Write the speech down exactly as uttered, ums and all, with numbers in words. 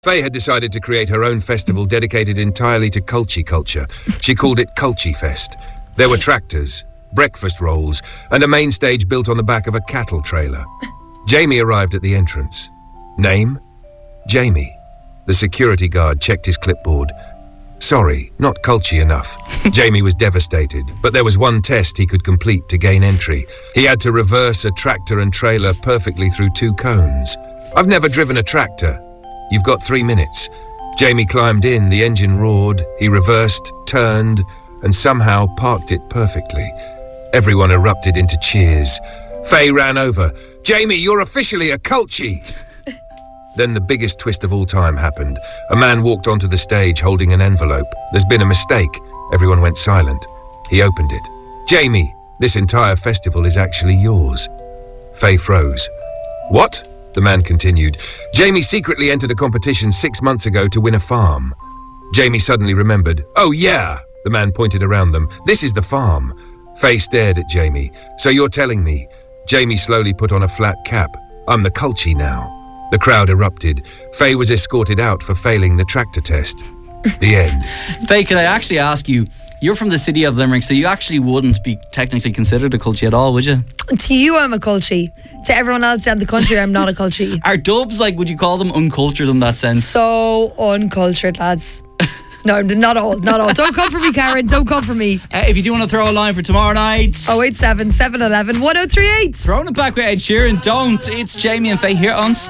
Faye had decided to create her own festival dedicated entirely to Culture culture. She called it Culture Fest. There were tractors, breakfast rolls, and a main stage built on the back of a cattle trailer. Jamie arrived at the entrance. Name? Jamie. The security guard checked his clipboard. Sorry, not culture enough. Jamie was devastated, but there was one test he could complete to gain entry. He had to reverse a tractor and trailer perfectly through two cones. I've never driven a tractor. You've got three minutes. Jamie climbed in, the engine roared, he reversed, turned, and somehow parked it perfectly. Everyone erupted into cheers. Faye ran over. Jamie, you're officially a culchie! Then the biggest twist of all time happened. A man walked onto the stage holding an envelope. There's been a mistake. Everyone went silent. He opened it. Jamie, this entire festival is actually yours. Faye froze. What? The man continued. Jamie secretly entered a competition six months ago to win a farm. Jamie suddenly remembered. Oh yeah, the man pointed around them. This is the farm. Faye stared at Jamie. So you're telling me? Jamie slowly put on a flat cap. I'm the culchie now. The crowd erupted. Faye was escorted out for failing the tractor test. The end. Faye, can I actually ask you, you're from the city of Limerick, so you actually wouldn't be technically considered a culchie at all, would you? To you, I'm a culchie. To everyone else down the country, I'm not a culchie. Are dubs, like, would you call them uncultured in that sense? So uncultured, lads. No, not all, not all. Don't come for me, Karen. Don't come for me. Uh, if you do want to throw a line for tomorrow night, oh eight seven, seven one one, one oh three eight. Throwing it back with Ed Sheeran. Don't. It's Jamie and Faye here on